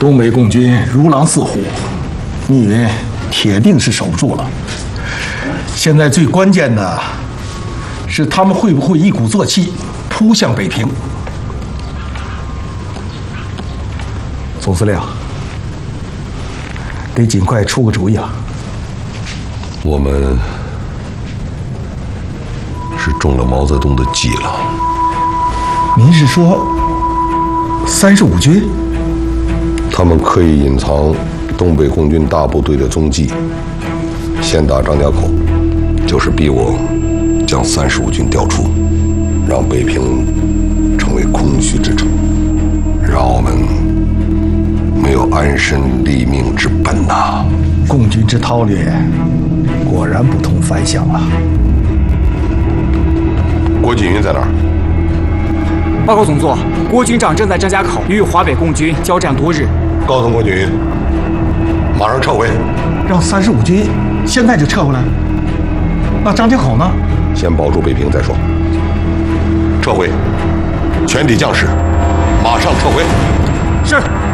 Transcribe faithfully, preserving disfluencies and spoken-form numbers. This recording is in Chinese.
东北共军如狼似虎，密云铁定是守不住了。现在最关键的是他们会不会一鼓作气扑向北平。总司令，得尽快出个主意啊！ 我们是中了毛泽东的计了。 您是说三十五军？ 他们刻意隐藏东北共军大部队的踪迹，先打张家口，就是逼我将三十五军调出，让北平成为空虚之城，让我们没有安身立命之本呐！ 共军之韬略果然不同凡响啊！ 郭锦云在哪儿？ 报告总座，郭军长正在张家口与华北共军交战多日。 告诉郭锦云，马上撤回。 让三十五军现在就撤回来？那张家口呢？ 先保住北平再说。撤回，全体将士马上撤回。 是。